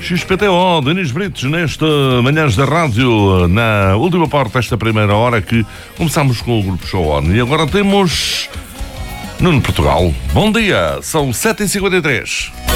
XPTO, Denis Brites, nesta Manhãs da Rádio, na última parte desta primeira hora, que começámos com o Grupo Show On. E agora temos Nuno Portugal. Bom dia, são 7h53.